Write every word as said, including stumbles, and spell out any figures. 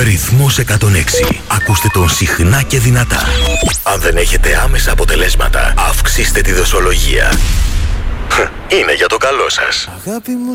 Ρυθμός εκατόν έξι. Ακούστε τον συχνά και δυνατά. Αν δεν έχετε άμεσα αποτελέσματα, αυξήστε τη δοσολογία. Είναι για το καλό σας. Αγάπη μου.